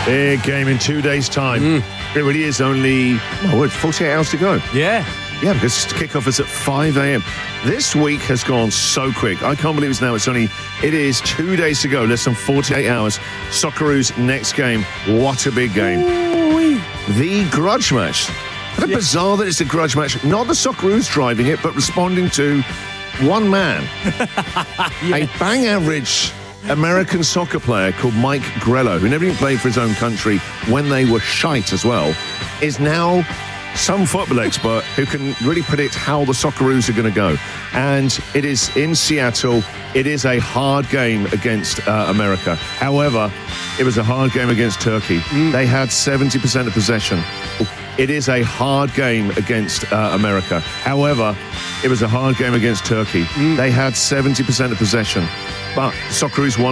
Big game in 2 days' time. It really is only 48 hours to go. Yeah. Yeah, because kickoff is at 5 a.m. This week has gone so quick. I can't believe it is 2 days to go, less than 48 hours. Socceroos next game. What a big game. Ooh-wee. The grudge match. Isn't it bizarre that it's a grudge match? Not the Socceroos driving it, but responding to one man. A bang average American soccer player called Mike Grello, who never even played for his own country when they were shite as well, is now some football expert who can really predict how the Socceroos are going to go. And it is in Seattle. It is a hard game against America. However, it was a hard game against Turkey. They had 70% of possession. It is a hard game against America. However, it was a hard game against Turkey. They had 70% of possession. But Socceroos won.